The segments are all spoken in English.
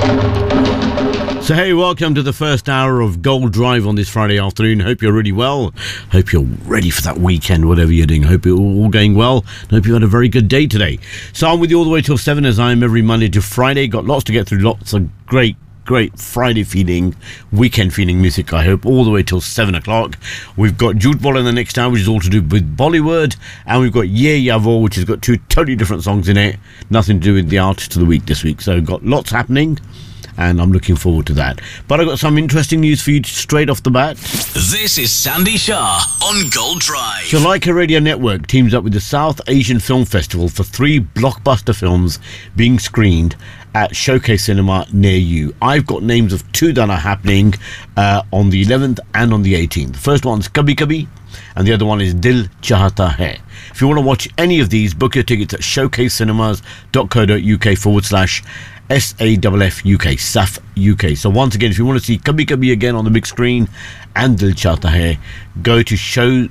So hey, welcome to the first hour of Gold Drive on this Friday afternoon. Hope you're really well. Hope you're ready for that weekend, whatever you're doing. Hope you're all going well. Hope you had a very good day today. So I'm with you all the way till 7, as I am every Monday to Friday. Got lots to get through, lots of great Friday feeling, weekend feeling music, I hope, all the way till 7 o'clock. We've got Jute Ball in the next hour, which is all to do with Bollywood, and we've got Ye Yavo, which has got two totally different songs in it, nothing to do with the artist of the week this week. So we've got lots happening, and I'm looking forward to that. But I've got some interesting news for you straight off the bat. This is Sandy Shah on Gold Drive. So Leica Radio Network teams up with the South Asian Film Festival for 3 blockbuster films being screened at Showcase Cinema near you. I've got names of 2 that are happening on the 11th and on the 18th. The first one's Kabhi Kabhi, and the other one is Dil Chahta Hai. If you want to watch any of these, book your tickets at showcasecinemas.co.uk/SAFF UK. So once again, if you want to see Kabhi Kabhi again on the big screen and Dil Chahta Hai, go to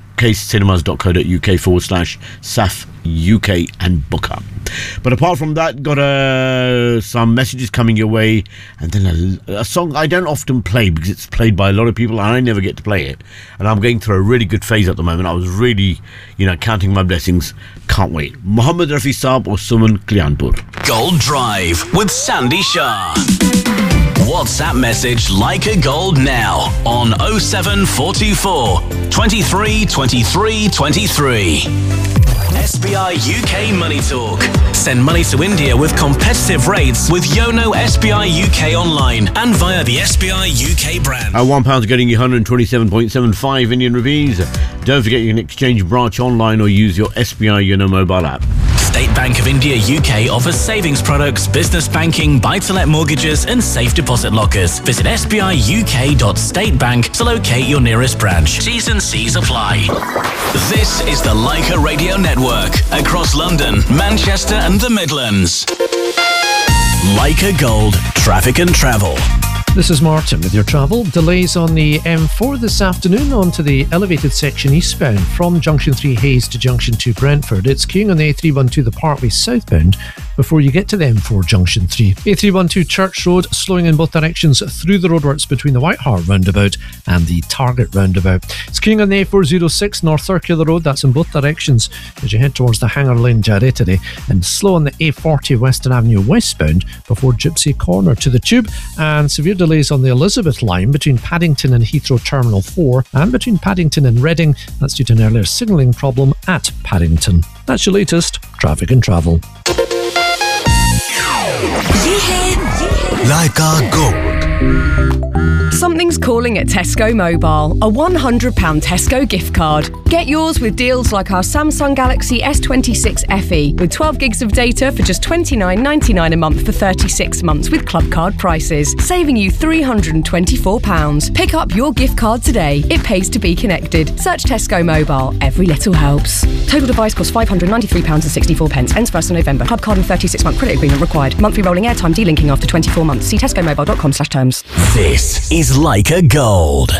showcasecinemas.co.uk/SAFF UK and book up. But apart from that, got some messages coming your way, and then a song I don't often play because it's played by a lot of people and I never get to play it, and I'm going through a really good phase at the moment. I was really, counting my blessings. Can't wait. Mohammed Rafi Saab or Suman Kalyanpur. Gold Drive with Sandy Shah. WhatsApp message Leica Gold now on 07424 23 23 23. SBI UK Money Talk. Send money to India with competitive rates with Yono SBI UK online and via the SBI UK brand. £1 getting you 127.75 Indian rupees. Don't forget you can exchange branch online or use your SBI Yono mobile app. State Bank of India UK offers savings products, business banking, buy-to-let mortgages and safe deposit lockers. Visit sbiuk.statebank to locate your nearest branch. T's and C's apply. This is the Leica Radio Network across London, Manchester and the Midlands. Leica Gold, traffic and travel. This is Martin with your travel. Delays on the M4 this afternoon onto the elevated section eastbound from Junction 3 Hayes to Junction 2 Brentford. It's queuing on the A312 the Parkway southbound before you get to the M4 Junction 3. A312 Church Road slowing in both directions through the roadworks between the White Hart roundabout and the Target roundabout. It's queuing on the A406 North Circular Road, that's in both directions as you head towards the Hanger Lane Jarrettery, and slow on the A40 Western Avenue westbound before Gypsy Corner to the Tube, and severe delays on the Elizabeth line between Paddington and Heathrow Terminal 4 and between Paddington and Reading. That's due to an earlier signalling problem at Paddington. That's your latest traffic and travel. Leica Gold. Something's calling at Tesco Mobile. A £100 Tesco gift card. Get yours with deals like our Samsung Galaxy S26 FE with 12 gigs of data for just $29.99 a month for 36 months with club card prices, saving you £324. Pick up your gift card today. It pays to be connected. Search Tesco Mobile. Every little helps. Total device costs £593.64. Ends 1st of November. Club card and 36-month credit agreement required. Monthly rolling airtime delinking after 24 months. See tescomobile.com/terms. This is Leica Gold.